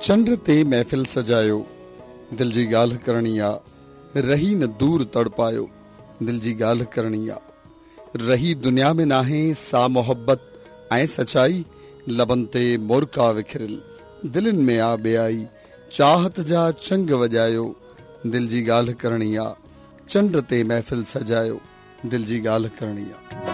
चंड ते महफ़िल सजायो, दिल जी ॻाल्हि करणी आ, रही न दूर तड़पायो, दिल जी ॻाल्हि करणी आ। रही दुनिया में नाहे सा मोहब्बत ऐं सचाई, लबन ते मोरका विखरिल, दिलनि में आ ॿियाई, चाहत जा चंग वॼायो, दिल जी ॻाल्हि करणी आ। चंड ते महफ़िल सजायो, दिल जी ॻाल्हि करणी आ।